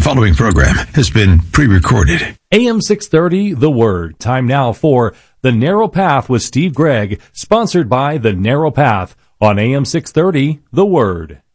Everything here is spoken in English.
following program has been pre-recorded. AM 630, The Word. Time now for The Narrow Path with Steve Gregg, sponsored by The Narrow Path on AM 630, The Word.